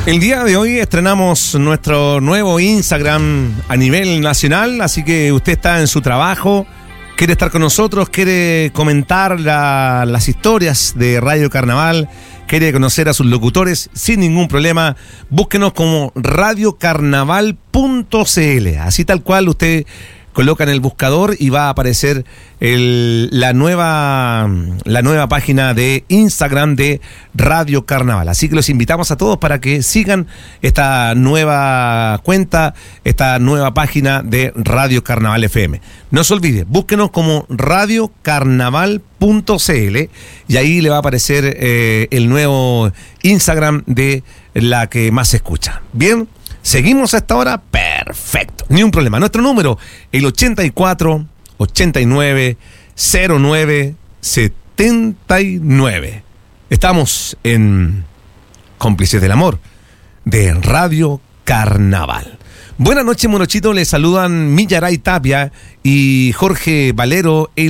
El día de hoy estrenamos nuestro nuevo Instagram a nivel nacional, así que usted está en su trabajo, quiere estar con nosotros, quiere comentar las historias de Radio Carnaval, quiere conocer a sus locutores sin ningún problema, búsquenos como radiocarnaval.cl, así tal cual usted coloca en el buscador y va a aparecer la nueva página de Instagram de Radio Carnaval. Así que los invitamos a todos para que sigan esta nueva cuenta, esta nueva página de Radio Carnaval FM. No se olvide, búsquenos como radiocarnaval.cl y ahí le va a aparecer el nuevo Instagram de la que más se escucha. Bien, seguimos a esta hora. Perfecto, ni un problema. Nuestro número, el 84 89 09 79. Estamos en Cómplices del Amor de Radio Carnaval. Buenas noches, Morochito. Les saludan Millaray Tapia y Jorge Valero.